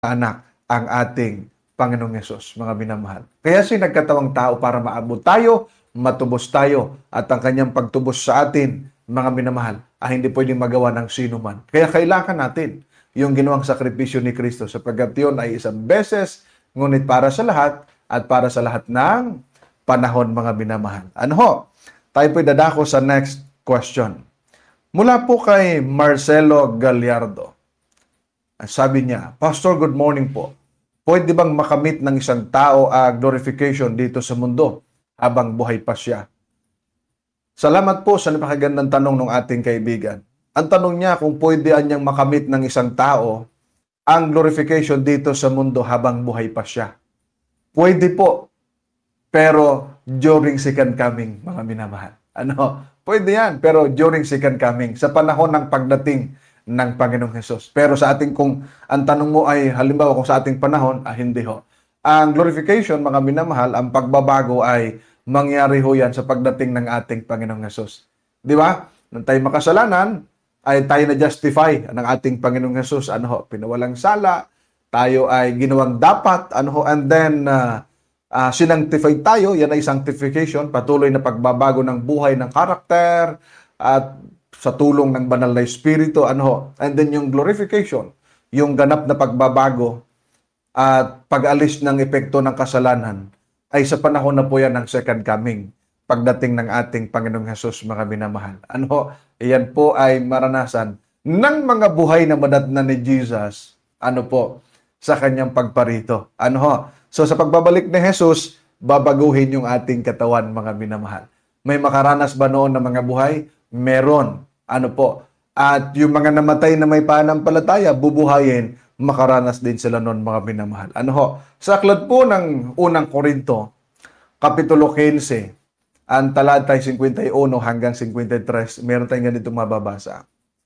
anak ang ating Panginoong Yesus, mga minamahal. Kaya siya nagkatawang tao para maabot tayo, matubos tayo, at ang kanyang pagtubos sa atin, mga minamahal, ay hindi pwedeng magawa ng sino man. Kaya kailangan natin yung ginawang sakripisyo ni Kristo sapagkat yun ay isang beses, ngunit para sa lahat at para sa lahat ng panahon, mga minamahal. Ano ho? Tayo po'y dadako sa next question. Mula po kay Marcelo Gallardo. Sabi niya, Pastor, good morning po. Pwede bang makamit ng isang tao ang glorification dito sa mundo habang buhay pa siya? Salamat po sa napakagandang tanong ng ating kaibigan. Ang tanong niya kung pwede niyang makamit ng isang tao ang glorification dito sa mundo habang buhay pa siya. Pwede po, pero during second coming, mga minamahal. Ano? Pwede yan, pero during second coming, sa panahon ng pagdating ng Panginoong Hesus. Pero sa ating, kung ang tanong mo ay halimbawa kung sa ating panahon, hindi ho. Ang glorification, mga minamahal, ang pagbabago ay mangyari ho yan sa pagdating ng ating Panginoong Hesus. Di ba? Nung tayo makasalanan, ay tayo na-justify ng ating Panginoong Hesus. Ano ho? Pinawalang sala, tayo ay ginawang dapat, ano ho? And then, sinangtified tayo, yan ay sanctification, patuloy na pagbabago ng buhay ng karakter, at sa tulong ng banal na Espiritu, ano ho. And then yung glorification, yung ganap na pagbabago at pag-alis ng epekto ng kasalanan, ay sa panahon na po yan ng second coming, pagdating ng ating Panginoong Hesus, mga minamahal. Ano ho? Iyan po ay maranasan ng mga buhay na madatnan ni Jesus, ano po, sa kanyang pagparito. Ano ho? So sa pagbabalik ni Jesus, babaguhin yung ating katawan, mga minamahal. May makaranas ba noon ng mga buhay? Meron. Ano po? At yung mga namatay na may pananampalataya, bubuhayin, makaranas din sila noon, mga minamahal. Ano ho? Sa aklat po ng unang Korinto, Kapitulo 15, ang talata 51 hanggang 53, meron tayong ganitong mababasa.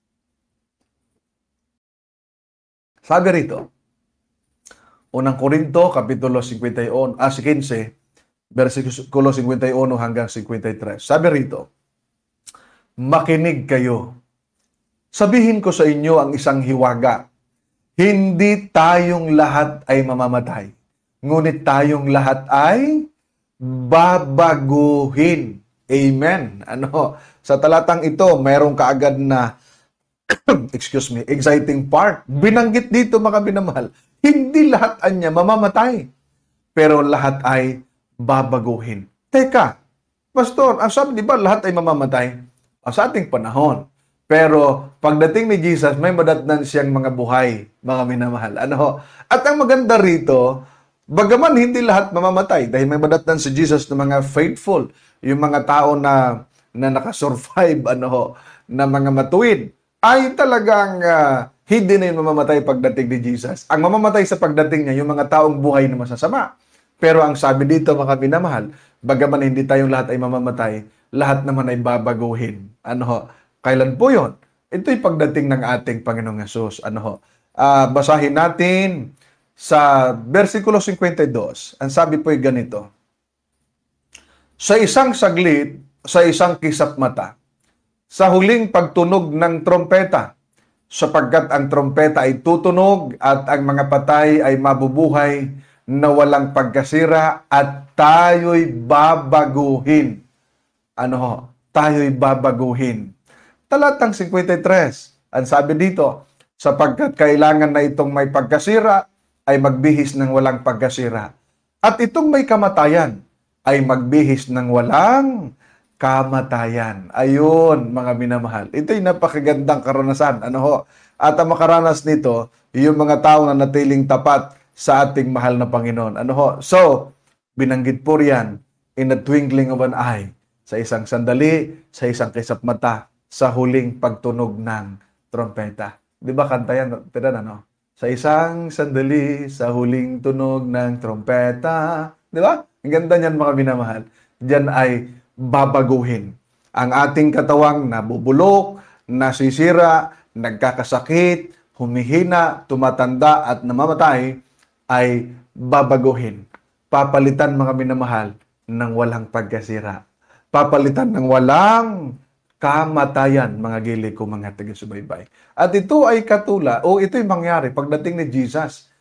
Sabi rito, unang Korinto, Kapitulo 15, versikulo 51 hanggang 53. Sabi rito, makinig kayo. Sabihin ko sa inyo ang isang hiwaga. Hindi tayong lahat ay mamamatay. Ngunit tayong lahat ay babaguhin. Amen. Ano? Sa talatang ito, mayroong kaagad na exciting part. Binanggit dito, mga minamahal. Hindi lahat anya mamamatay. Pero lahat ay babaguhin. Teka, Pastor, ang sabi, di ba lahat ay mamamatay? Sa ating panahon. Pero pagdating ni Jesus, may madatnan siyang mga buhay, mga minamahal. Ano? At ang maganda rito, bagaman hindi lahat mamamatay, dahil may madatnan si Jesus ng mga faithful, yung mga tao na nakasurvive, na mga matuwid, ay talagang hindi na yung mamamatay pagdating ni Jesus. Ang mamamatay sa pagdating niya, yung mga taong buhay na masasama. Pero ang sabi dito, mga minamahal, bagaman hindi tayong lahat ay mamamatay, lahat naman ay babaguhin. Kailan po yun? Ito'y pagdating ng ating Panginoong Hesus. Basahin natin sa versikulo 52. Ang sabi po'y ganito, sa isang saglit, sa isang kisap mata, sa huling pagtunog ng trompeta, sapagkat ang trompeta ay tutunog at ang mga patay ay mabubuhay na walang pagkasira at tayo'y babaguhin. Tayo'y babaguhin. Talatang 53, ang sabi dito, sapagkat kailangan na itong may pagkasira ay magbihis ng walang pagkasira. At itong may kamatayan ay magbihis ng walang kamatayan. Ayun, mga minamahal. Ito'y napakagandang karanasan. At ang makaranas nito, yung mga tao na natiling tapat sa ating mahal na Panginoon. So, binanggit po riyan, in the twinkling of an eye, sa isang sandali, sa isang kisap mata, sa huling pagtunog ng trompeta. Di ba kanta yan? Sa isang sandali, sa huling tunog ng trompeta. Di ba? Ang ganda niyan, mga minamahal. Diyan ay babaguhin. Ang ating katawang nabubulok, nasisira, nagkakasakit, humihina, tumatanda at namamatay, ay babaguhin. Papalitan, mga minamahal, ng walang pagkasira. Papalitan ng walang kamatayan, mga gili ko, mga taga-subaybay. At ito ay ito'y mangyari pagdating ni Jesus.